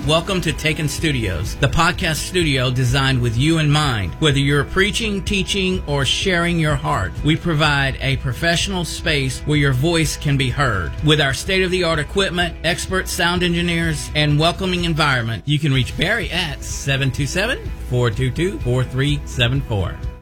Welcome to Taken Studios, the podcast studio designed with you in mind. Whether you're preaching, teaching, or sharing your heart, we provide a professional space where your voice can be heard. With our state-of-the-art equipment, expert sound engineers, and welcoming environment, you can reach Barry at 727-422-4374.